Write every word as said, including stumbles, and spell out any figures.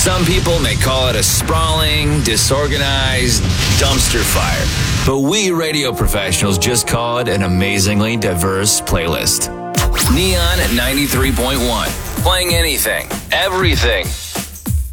Some people may call it a sprawling, disorganized dumpster fire, but we radio professionals just call it an amazingly diverse playlist. Neon ninety-three point one, playing anything, everything,